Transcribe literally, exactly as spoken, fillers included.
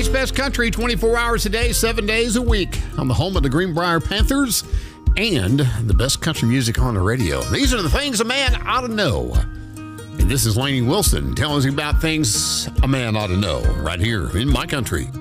America's Best Country, twenty-four hours a day, seven days a week. On the home of the Greenbrier Panthers and the best country music on the radio. These are the things a man ought to know. And this is Lainey Wilson telling us about things a man ought to know right here in my country.